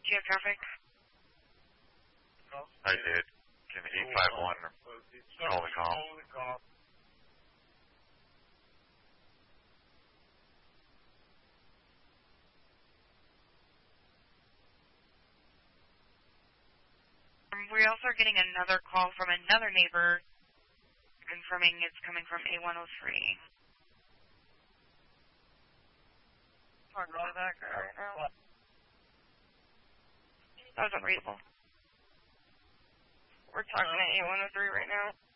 you have traffic? I did. Can 851 call the call? We also are getting another call from another neighbor confirming it's coming from A103. Talking to that guy right now. That was unreadable. We're talking to A103 right now.